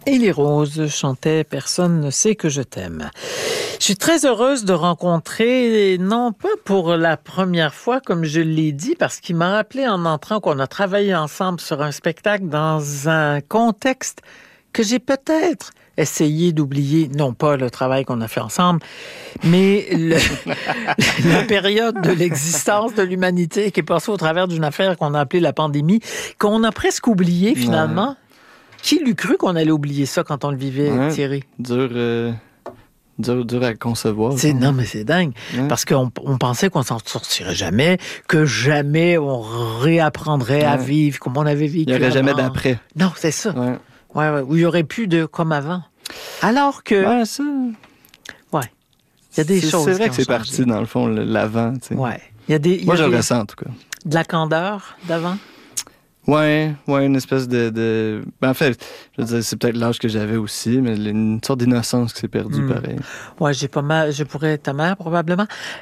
Et les roses chantaient « Personne ne sait que je t'aime ». Je suis très heureuse de rencontrer, non pas pour la première fois, comme je l'ai dit, parce qu'il m'a rappelé en entrant qu'on a travaillé ensemble sur un spectacle dans un contexte que j'ai peut-être essayé d'oublier, non pas le travail qu'on a fait ensemble, mais la période de l'existence de l'humanité qui est passée au travers d'une affaire qu'on a appelée la pandémie, qu'on a presque oublié finalement. Ouais. Qui l'eût cru qu'on allait oublier ça quand on le vivait, Thierry? Dur à concevoir. Non, mais c'est dingue. Ouais. Parce qu'on pensait qu'on s'en sortirait jamais, que jamais on réapprendrait à vivre comme on avait vécu. Il n'y aurait jamais d'après. Non, c'est ça. Ouais. Où il n'y aurait plus de comme avant. Alors que... Ouais, ça... Ouais. Il y a des choses C'est vrai que c'est changé. Parti, dans le fond, l'avant. Tu sais. Ouais. Moi, je le ressens, en tout cas. De la candeur d'avant? Ouais, une espèce de... Ben, en fait, je veux dire, c'est peut-être l'âge que j'avais aussi, mais une sorte d'innocence qui s'est perdue, pareil. Ouais, je pourrais être ta mère, probablement.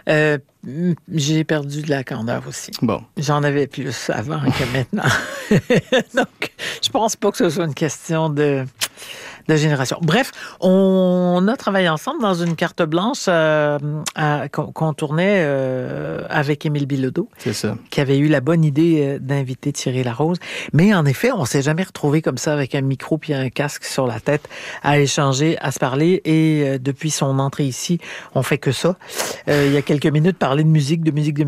J'ai perdu de la candeur aussi. Bon. J'en avais plus avant que maintenant. Donc, je pense pas que ce soit une question de génération. Bref, on a travaillé ensemble dans une carte blanche qu'on tournait avec Émile Bilodeau. C'est ça. Qui avait eu la bonne idée d'inviter Thierry Larose. Mais en effet, on s'est jamais retrouvé comme ça avec un micro puis un casque sur la tête à échanger, à se parler. Et depuis son entrée ici, on fait que ça. Il y a quelques minutes, parler de musique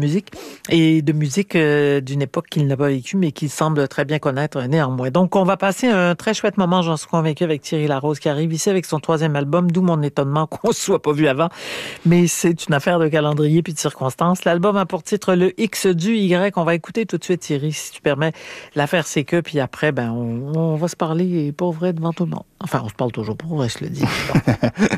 et de musique d'une époque qu'il n'a pas vécue, mais qu'il semble très bien connaître néanmoins. Donc, on va passer un très chouette moment, j'en suis convaincu, avec Thierry Larose qui arrive ici avec son 3e album, d'où mon étonnement qu'on ne se soit pas vu avant. Mais c'est une affaire de calendrier puis de circonstances. L'album a pour titre Le X du Y. On va écouter tout de suite, Thierry, si tu permets. L'affaire, c'est que, puis après, on va se parler pour vrai devant tout le monde. Enfin, on se parle toujours pour vrai, je le dis. Bon.